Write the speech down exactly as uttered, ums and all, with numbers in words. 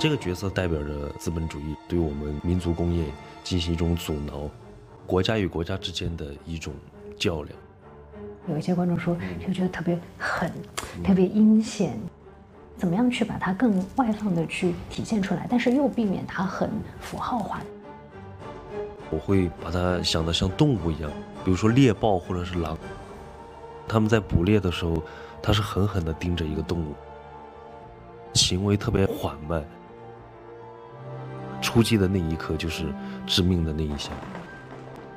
这个角色代表着资本主义对我们民族工业进行一种阻挠，国家与国家之间的一种较量。 有一些观众说就觉得特别狠，特别阴险，怎么样去把它更外放的去体现出来，但是又避免它很符号化。 我会把它想得像动物一样，比如说猎豹或者是狼，他们在捕猎的时候，他是狠狠地盯着一个动物，行为特别缓慢，出击的那一刻就是致命的那一下。